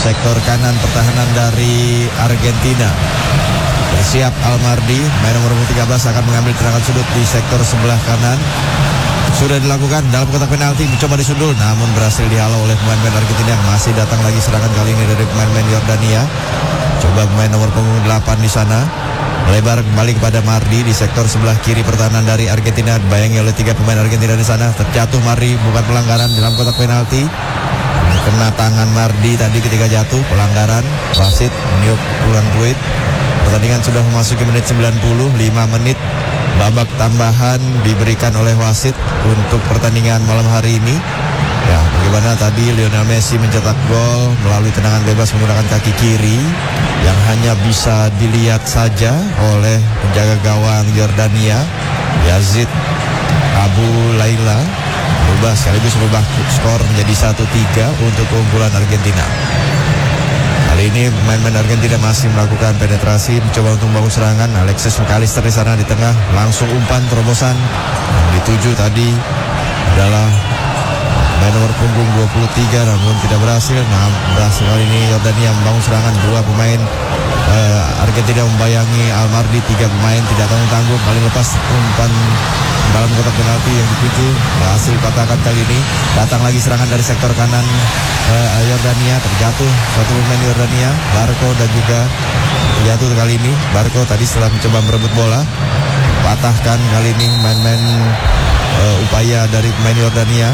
sektor kanan pertahanan dari Argentina. Bersiap Almardi, main nomor 13 akan mengambil tendangan sudut di sektor sebelah kanan. Sudah dilakukan dalam kotak penalti, mencoba disundul namun berhasil dihalau oleh pemain-pemain Argentina. Yang masih datang lagi serangan kali ini dari pemain-pemain Yordania. Coba pemain nomor punggung 8 di sana. Melebar kembali kepada Mardi di sektor sebelah kiri pertahanan dari Argentina. Bayangi oleh 3 pemain Argentina di sana. Terjatuh Mardi, bukan pelanggaran dalam kotak penalti. Kena tangan Mardi tadi ketika jatuh, pelanggaran. Wasit meniup ulang fluid. Pertandingan sudah memasuki menit 90, 5 menit babak tambahan diberikan oleh wasit untuk pertandingan malam hari ini. Ya, bagaimana tadi Lionel Messi mencetak gol melalui tendangan bebas menggunakan kaki kiri yang hanya bisa dilihat saja oleh penjaga gawang Yordania, Yazid Abu Laila. Berubah sekaligus merubah skor menjadi 1-3 untuk keunggulan Argentina. Kali ini pemain-pemain Argentina masih melakukan penetrasi, mencoba untuk membangun serangan. Alexis McAllister di sana di tengah, langsung umpan terobosan. Yang dituju tadi adalah pemain nomor punggung 23, namun tidak berhasil. Nah, berhasil kali ini Yordania membangun serangan. 2 pemain Argentina membayangi Almardi, 3 pemain tidak tanggung-tanggung. Kali lepas umpan dalam kotak penalti yang dituju, berhasil patahkan kali ini. Datang lagi serangan dari sektor kanan Yordania, terjatuh satu pemain Yordania, Barco, dan juga terjatuh kali ini Barco tadi setelah mencoba merebut bola. Patahkan kali ini main-main upaya dari pemain Yordania.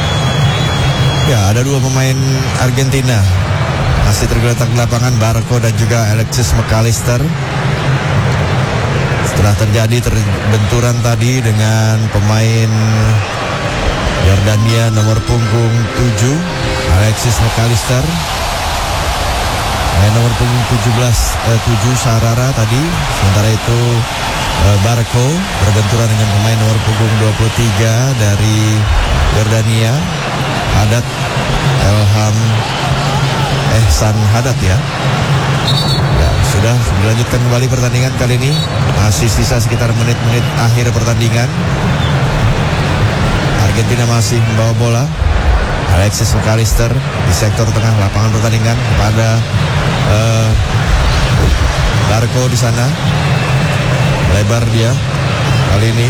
Ya, ada 2 pemain Argentina masih tergeletak di lapangan, Barco dan juga Alexis McAllister. Setelah terjadi benturan tadi dengan pemain Yordania nomor punggung 7, Alexis McAllister. Pemain nomor punggung 7 Sarara tadi. Sementara itu Barco berbenturan dengan pemain nomor punggung 23 dari Yordania, Haddad Elham Ehsan Haddad ya. Sudah dilanjutkan kembali pertandingan kali ini. Masih sisa sekitar menit-menit akhir pertandingan. Argentina masih membawa bola. Alexis McAllister di sektor tengah lapangan pertandingan kepada Barco di sana. Lebar dia. Kali ini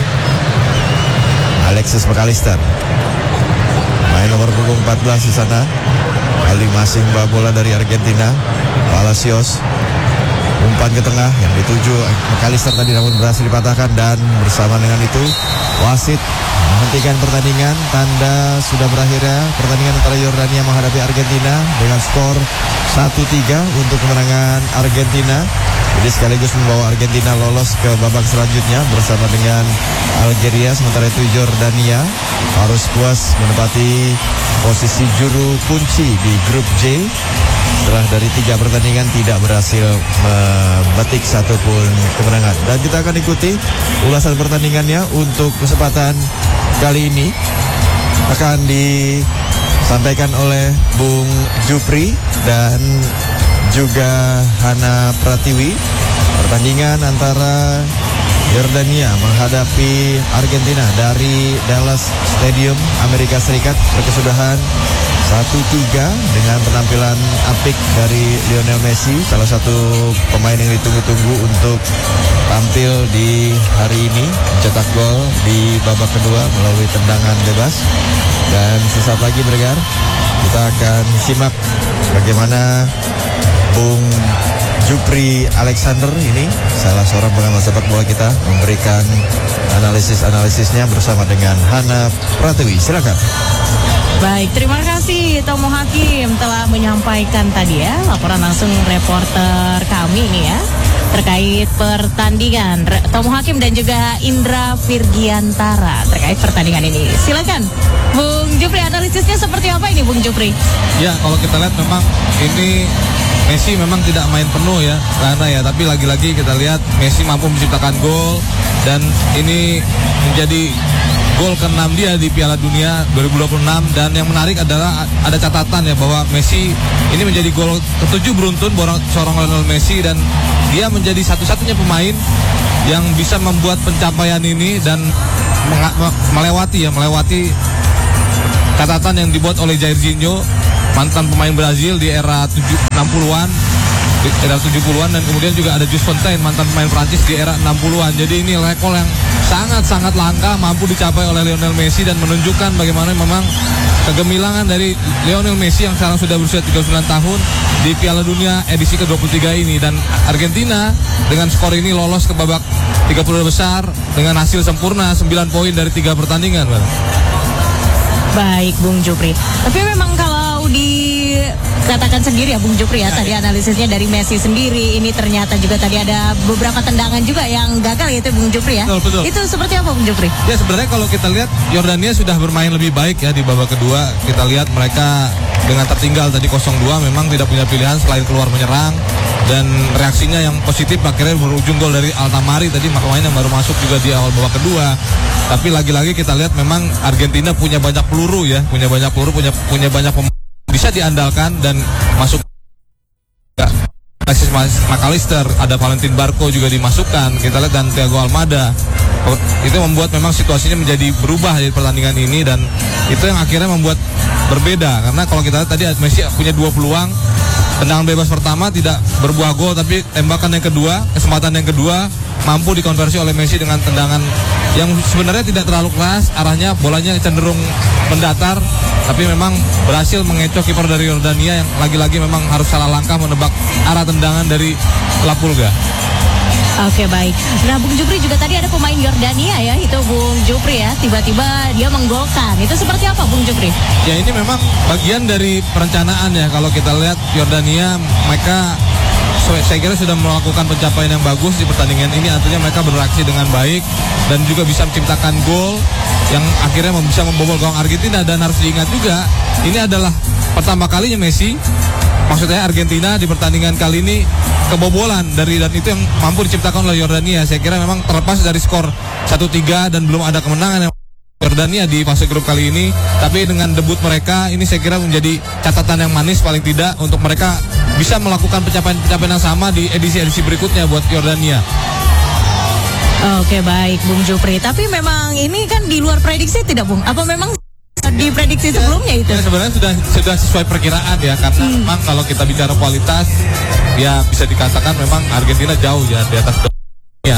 Alexis McAllister. Main nomor punggung 14 di sana. Kali masih membawa bola dari Argentina. Palacios. Umpan ke tengah yang dituju McAllister tadi namun berhasil dipatahkan, dan bersama dengan itu wasit menghentikan pertandingan. Tanda sudah berakhirnya pertandingan antara Yordania menghadapi Argentina dengan skor 1-3 untuk kemenangan Argentina. Jadi sekaligus membawa Argentina lolos ke babak selanjutnya bersama dengan Algeria. Sementara itu Yordania harus puas menempati posisi juru kunci di grup J. Setelah dari 3 pertandingan tidak berhasil memetik satupun kemenangan. Dan kita akan ikuti ulasan pertandingannya untuk kesempatan kali ini. Akan disampaikan oleh Bung Jupri dan juga Hana Pratiwi. Pertandingan antara Yordania menghadapi Argentina dari Dallas Stadium, Amerika Serikat, berkesudahan 1-3 dengan penampilan apik dari Lionel Messi, salah satu pemain yang ditunggu-tunggu untuk tampil di hari ini, mencetak gol di babak kedua melalui tendangan bebas. Dan sesaat lagi bergar, kita akan simak bagaimana Bung Jupri Alexander ini, salah seorang pengamat sepak bola kita, memberikan analisis-analisisnya bersama dengan Hana Pratiwi. Silakan. Baik, terima kasih Tomo Hakim telah menyampaikan tadi ya laporan langsung reporter kami ini ya terkait pertandingan. Tomo Hakim dan juga Indra Virgiantara terkait pertandingan ini. Silakan Bung Jupri, analisisnya seperti apa ini Bung Jupri? Ya, kalau kita lihat memang ini Messi memang tidak main penuh ya, karena ya, tapi lagi-lagi kita lihat Messi mampu menciptakan gol, dan ini menjadi gol ke-6 dia di Piala Dunia 2026. Dan yang menarik adalah ada catatan ya bahwa Messi ini menjadi gol ke-7 beruntun seorang Lionel Messi, dan dia menjadi satu-satunya pemain yang bisa membuat pencapaian ini dan melewati catatan yang dibuat oleh Jairzinho. mantan pemain Brazil di era 60-an, di era 70-an, dan kemudian juga ada Jules Fontaine, mantan pemain Prancis di era 60-an. Jadi ini rekor yang sangat-sangat langka mampu dicapai oleh Lionel Messi dan menunjukkan bagaimana memang kegemilangan dari Lionel Messi yang sekarang sudah berusia 39 tahun di Piala Dunia edisi ke-23 ini. Dan Argentina dengan skor ini lolos ke babak 32 besar dengan hasil sempurna 9 poin dari 3 pertandingan. Baik Bung Jupri. Tapi memang kalau dikatakan sendiri ya Bung Jupri ya, tadi analisisnya dari Messi sendiri, ini ternyata juga tadi ada beberapa tendangan juga yang gagal gitu Bung Jupri ya. Betul. Itu seperti apa Bung Jupri? Ya sebenarnya kalau kita lihat Yordania sudah bermain lebih baik ya di babak kedua. Kita lihat mereka dengan tertinggal tadi 0-2 memang tidak punya pilihan selain keluar menyerang, dan reaksinya yang positif akhirnya berujung gol dari Altamari tadi, pemain yang baru masuk juga di awal babak kedua. Tapi lagi-lagi kita lihat memang Argentina punya banyak peluru ya, punya banyak pemain bisa diandalkan dan masuk. Alexis McAllister, ada Valentin Barco juga dimasukkan, kita lihat, dan Thiago Almada. Itu membuat memang situasinya menjadi berubah di pertandingan ini, dan itu yang akhirnya membuat berbeda. Karena kalau kita lihat tadi Messi punya 2 peluang, tendangan bebas pertama tidak berbuah gol, tapi tembakan yang kedua, kesempatan yang kedua mampu dikonversi oleh Messi dengan tendangan yang sebenarnya tidak terlalu keras, arahnya bolanya cenderung mendatar, tapi memang berhasil mengecoh kiper dari Yordania yang lagi-lagi memang harus salah langkah menebak arah tendangan dari Lapulga. Oke baik. Nah Bung Jupri juga tadi ada pemain Yordania ya, itu Bung Jupri ya, tiba-tiba dia menggolkan. Itu seperti apa Bung Jupri? Ya ini memang bagian dari perencanaan ya. Kalau kita lihat Yordania, mereka saya kira sudah melakukan pencapaian yang bagus di pertandingan ini. Artinya mereka beraksi dengan baik dan juga bisa menciptakan gol yang akhirnya bisa membobol gawang Argentina. Dan harus diingat juga, ini adalah pertama kalinya Messi, maksudnya Argentina di pertandingan kali ini kebobolan dan itu yang mampu diciptakan oleh Yordania. Saya kira memang terlepas dari skor 1-3 dan belum ada kemenangan yang Yordania di fase grup kali ini, tapi dengan debut mereka ini saya kira menjadi catatan yang manis paling tidak untuk mereka bisa melakukan pencapaian yang sama di edisi-edisi berikutnya buat Yordania. Oke baik Bung Jupri, tapi memang ini kan di luar prediksi tidak Bung? Apa memang diprediksi sebelumnya itu? Ya, sebenarnya sudah sesuai perkiraan ya, karena memang kalau kita bicara kualitas ya bisa dikatakan memang Argentina jauh ya di atas